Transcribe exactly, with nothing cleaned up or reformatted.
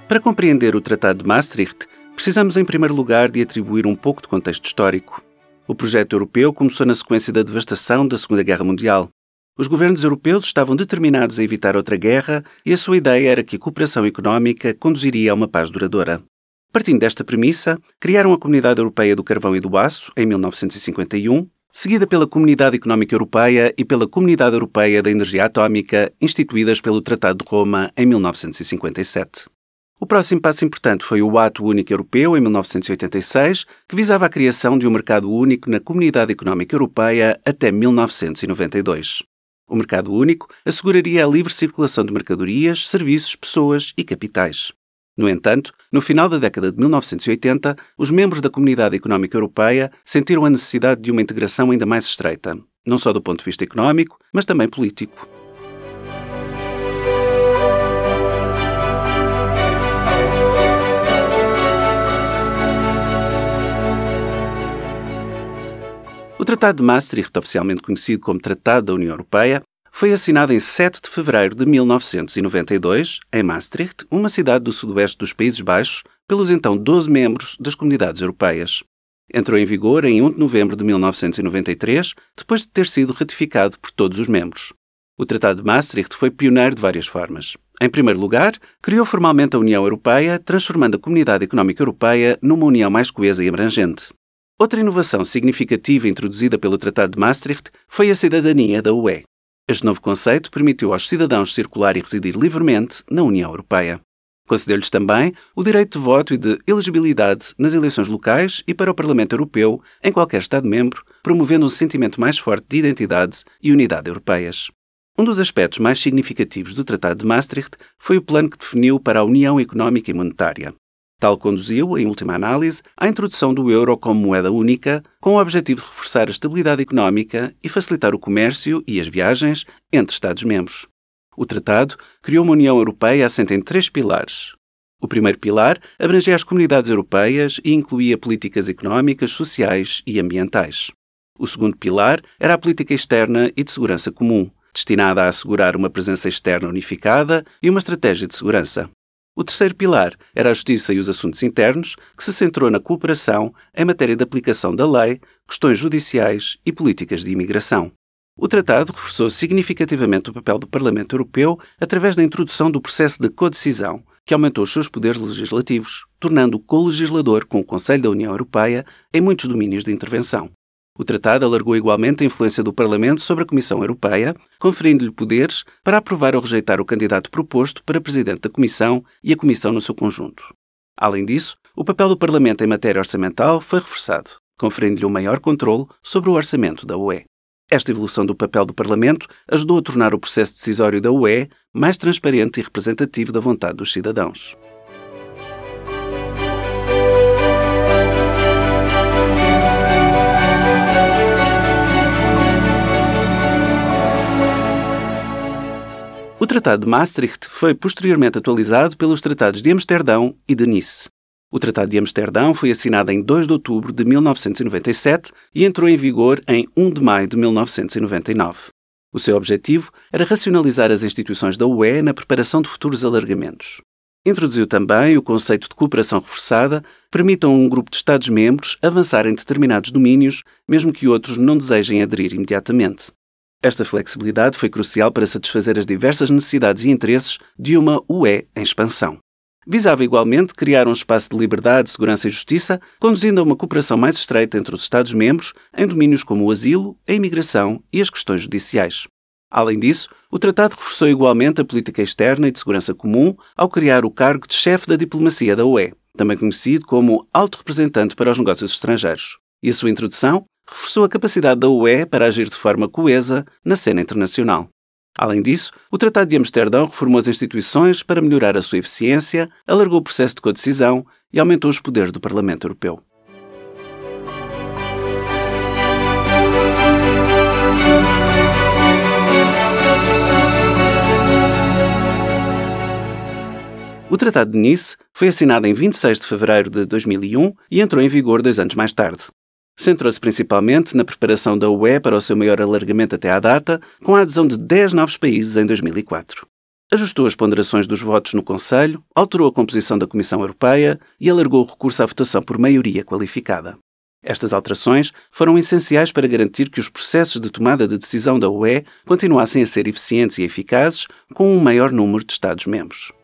Para compreender o Tratado de Maastricht, precisamos em primeiro lugar de atribuir um pouco de contexto histórico. O projeto europeu começou na sequência da devastação da Segunda Guerra Mundial. Os governos europeus estavam determinados a evitar outra guerra e a sua ideia era que a cooperação económica conduziria a uma paz duradoura. Partindo desta premissa, criaram a Comunidade Europeia do Carvão e do Aço, em mil novecentos e cinquenta e um, seguida pela Comunidade Económica Europeia e pela Comunidade Europeia da Energia Atómica, instituídas pelo Tratado de Roma em mil novecentos e cinquenta e sete. O próximo passo importante foi o Ato Único Europeu, em mil novecentos e oitenta e seis, que visava a criação de um mercado único na Comunidade Económica Europeia até mil novecentos e noventa e dois. O mercado único asseguraria a livre circulação de mercadorias, serviços, pessoas e capitais. No entanto, no final da década de mil novecentos e oitenta, os membros da Comunidade Económica Europeia sentiram a necessidade de uma integração ainda mais estreita, não só do ponto de vista económico, mas também político. O Tratado de Maastricht, oficialmente conhecido como Tratado da União Europeia, foi assinado em sete de fevereiro de mil novecentos e noventa e dois, em Maastricht, uma cidade do sudoeste dos Países Baixos, pelos então doze membros das Comunidades Europeias. Entrou em vigor em primeiro de novembro de mil novecentos e noventa e três, depois de ter sido ratificado por todos os membros. O Tratado de Maastricht foi pioneiro de várias formas. Em primeiro lugar, criou formalmente a União Europeia, transformando a Comunidade Económica Europeia numa união mais coesa e abrangente. Outra inovação significativa introduzida pelo Tratado de Maastricht foi a cidadania da U E. Este novo conceito permitiu aos cidadãos circular e residir livremente na União Europeia. Concedeu-lhes também o direito de voto e de elegibilidade nas eleições locais e para o Parlamento Europeu em qualquer Estado-membro, promovendo um sentimento mais forte de identidade e unidade europeias. Um dos aspectos mais significativos do Tratado de Maastricht foi o plano que definiu para a União Económica e Monetária. Tal conduziu, em última análise, à introdução do euro como moeda única, com o objetivo de reforçar a estabilidade económica e facilitar o comércio e as viagens entre Estados-membros. O Tratado criou uma União Europeia assente em três pilares. O primeiro pilar abrangia as comunidades europeias e incluía políticas económicas, sociais e ambientais. O segundo pilar era a política externa e de segurança comum, destinada a assegurar uma presença externa unificada e uma estratégia de segurança. O terceiro pilar era a justiça e os assuntos internos, que se centrou na cooperação em matéria de aplicação da lei, questões judiciais e políticas de imigração. O Tratado reforçou significativamente o papel do Parlamento Europeu através da introdução do processo de codecisão, que aumentou os seus poderes legislativos, tornando-o co-legislador com o Conselho da União Europeia em muitos domínios de intervenção. O Tratado alargou igualmente a influência do Parlamento sobre a Comissão Europeia, conferindo-lhe poderes para aprovar ou rejeitar o candidato proposto para Presidente da Comissão e a Comissão no seu conjunto. Além disso, o papel do Parlamento em matéria orçamental foi reforçado, conferindo-lhe um maior controle sobre o orçamento da U E. Esta evolução do papel do Parlamento ajudou a tornar o processo decisório da U E mais transparente e representativo da vontade dos cidadãos. O Tratado de Maastricht foi posteriormente atualizado pelos Tratados de Amsterdão e de Nice. O Tratado de Amsterdão foi assinado em dois de outubro de mil novecentos e noventa e sete e entrou em vigor em primeiro de maio de mil novecentos e noventa e nove. O seu objetivo era racionalizar as instituições da U E na preparação de futuros alargamentos. Introduziu também o conceito de cooperação reforçada, que permite a um grupo de Estados-membros avançar em determinados domínios, mesmo que outros não desejem aderir imediatamente. Esta flexibilidade foi crucial para satisfazer as diversas necessidades e interesses de uma U E em expansão. Visava igualmente criar um espaço de liberdade, segurança e justiça, conduzindo a uma cooperação mais estreita entre os Estados-membros em domínios como o asilo, a imigração e as questões judiciais. Além disso, o Tratado reforçou igualmente a política externa e de segurança comum ao criar o cargo de chefe da diplomacia da U E, também conhecido como Alto Representante para os Negócios Estrangeiros, e a sua introdução reforçou a capacidade da U E para agir de forma coesa na cena internacional. Além disso, o Tratado de Amsterdão reformou as instituições para melhorar a sua eficiência, alargou o processo de codecisão e aumentou os poderes do Parlamento Europeu. O Tratado de Nice foi assinado em vinte e seis de fevereiro de dois mil e um e entrou em vigor dois anos mais tarde. Centrou-se principalmente na preparação da U E para o seu maior alargamento até à data, com a adesão de dez novos países em dois mil e quatro. ajustou as ponderações dos votos no Conselho, alterou a composição da Comissão Europeia e alargou o recurso à votação por maioria qualificada. Estas alterações foram essenciais para garantir que os processos de tomada de decisão da U E continuassem a ser eficientes e eficazes com um maior número de Estados-membros.